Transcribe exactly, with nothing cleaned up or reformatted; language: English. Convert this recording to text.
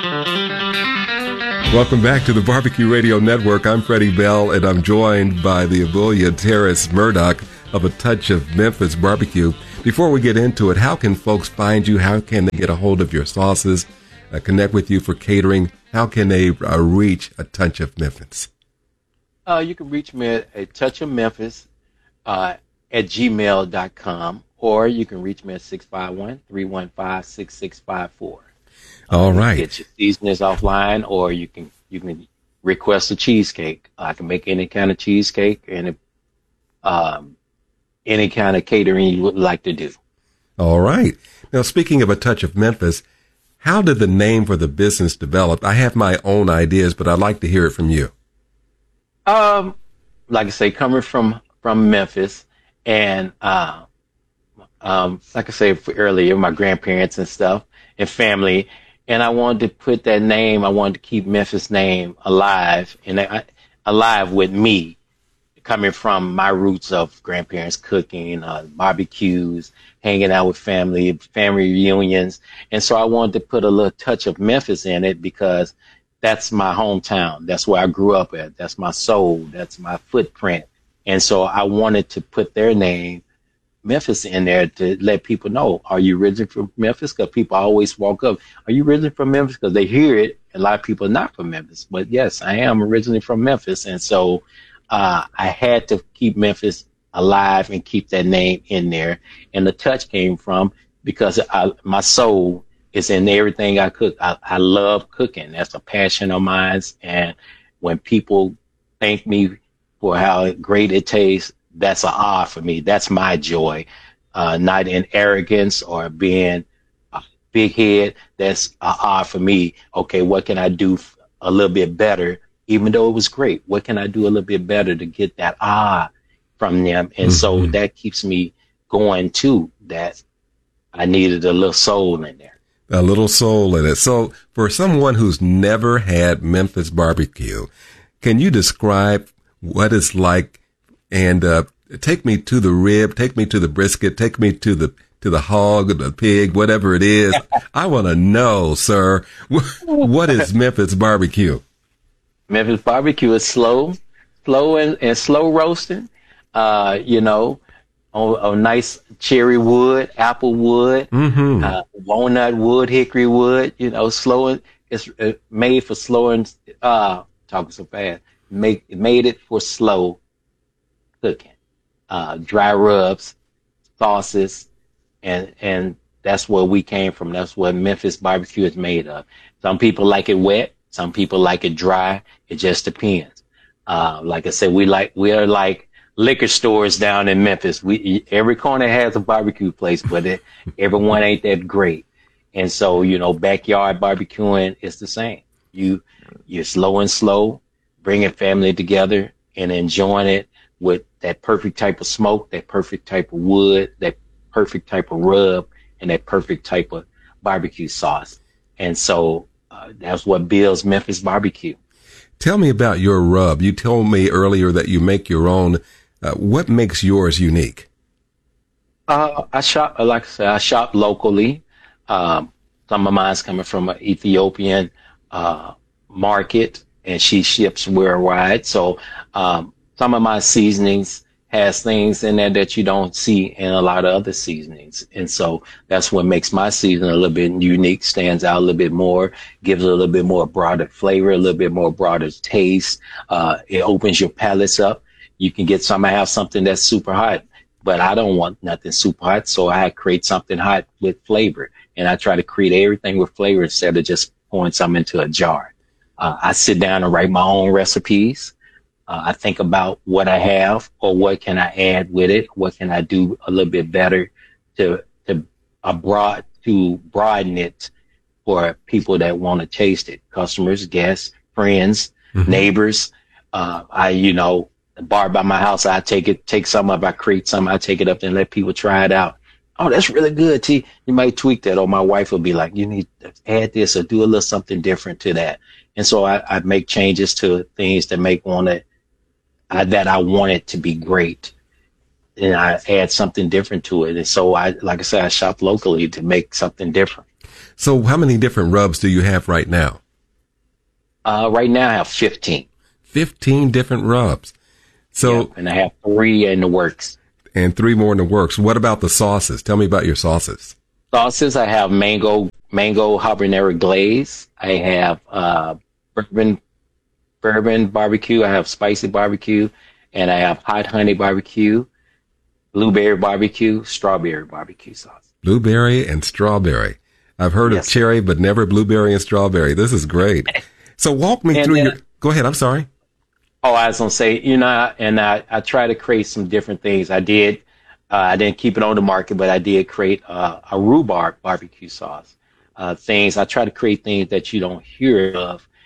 Welcome back to the Barbecue Radio Network. I'm Freddie Bell, and I'm joined by the Abulia Terrace Murdoch of A Touch of Memphis Barbecue. Before we get into it, how can folks find you? How can they get a hold of your sauces, uh, connect with you for catering? How can they uh, reach A Touch of Memphis? Uh, you can reach me at A Touch of Memphis uh, at gmail dot com, or you can reach me at six five one, three one five, six six five four. All right. Get your seasonings offline, or you can you can request a cheesecake. I can make any kind of cheesecake and um, any kind of catering you would like to do. All right. Now, speaking of A Touch of Memphis, how did the name for the business develop? I have my own ideas, but I'd like to hear it from you. Um, like I say, coming from from Memphis, and uh, um, like I said earlier, my grandparents and stuff and family. And I wanted to put that name, I wanted to keep Memphis' name alive, and I, alive with me, coming from my roots of grandparents cooking, uh, barbecues, hanging out with family, family reunions. And so I wanted to put a little touch of Memphis in it because that's my hometown. That's where I grew up at. That's my soul. That's my footprint. And so I wanted to put their name, Memphis, in there to let people know, are you originally from Memphis? Because people always walk up, are you originally from Memphis? Because they hear it. A lot of people are not from Memphis. But yes, I am originally from Memphis. And so uh, I had to keep Memphis alive and keep that name in there. And the touch came from because I, my soul is in everything I cook. I, I love cooking. That's a passion of mine. And when people thank me for how great it tastes, that's an ah for me. That's my joy, uh, not in arrogance or being a big head. That's an ah for me. Okay, what can I do a little bit better? Even though it was great, what can I do a little bit better to get that ah from them? And mm-hmm. so that keeps me going too, that I needed a little soul in there. A little soul in it. So for someone who's never had Memphis barbecue, can you describe what it's like? And uh, take me to the rib, take me to the brisket, take me to the to the hog, the pig, whatever it is. I want to know, sir, what is Memphis barbecue? Memphis barbecue is slow, slow and, and slow roasting. Uh, you know, on, on nice cherry wood, apple wood, mm-hmm. uh, walnut wood, hickory wood. You know, slow and it's made for slow and uh, talking so fast. Make made it for slow cooking, uh, dry rubs, sauces, and and that's where we came from. That's what Memphis barbecue is made of. Some people like it wet, some people like it dry. It just depends. Uh, like I said, we like we are like liquor stores down in Memphis. We every corner has a barbecue place, but it, everyone ain't that great. And so you know, backyard barbecuing is the same. You you're slow and slow, bringing family together and enjoying it with that perfect type of smoke, that perfect type of wood, that perfect type of rub, and that perfect type of barbecue sauce. And so uh, that's what builds Memphis barbecue. Tell me about your rub. You told me earlier that you make your own. Uh, what makes yours unique? Uh, I shop, like I said, I shop locally. Um, some of mine's coming from an Ethiopian uh, market, and she ships worldwide. So um, some of my seasonings has things in there that you don't see in a lot of other seasonings. And so that's what makes my seasoning a little bit unique, stands out a little bit more, gives it a little bit more broader flavor, a little bit more broader taste. Uh, it opens your palates up. You can get some, I have something that's super hot, but I don't want nothing super hot. So I create something hot with flavor, and I try to create everything with flavor instead of just pouring something into a jar. Uh, I sit down and write my own recipes. Uh, I think about what I have or what can I add with it. What can I do a little bit better to to uh, broad to broaden it for people that want to taste it? Customers, guests, friends, mm-hmm. neighbors. Uh, I, you know, the bar by my house. I take it, take some of, I create some. I take it up and let people try it out. Oh, that's really good, T. You might tweak that, or my wife will be like, you need to add this or do a little something different to that. And so I, I make changes to things that make want it. I, that I want it to be great, and I add something different to it. And so I, like I said, I shop locally to make something different. So how many different rubs do you have right now? Uh, right now I have fifteen. fifteen different rubs. So, Yep, and I have three in the works. And three more in the works. What about the sauces? Tell me about your sauces. Sauces, I have mango, mango habanero glaze. I have, uh, bourbon, bourbon barbecue. I have spicy barbecue, and I have hot honey barbecue, blueberry barbecue, strawberry barbecue sauce. Blueberry and strawberry. I've heard Yes. of cherry, but never blueberry and strawberry. This is great. So walk me And through then- your, go ahead. I'm sorry. Oh, I was gonna say, you know, and I, I try to create some different things. I did, uh, I didn't keep it on the market, but I did create uh, a rhubarb barbecue sauce. Uh, things I try to create things that you don't hear of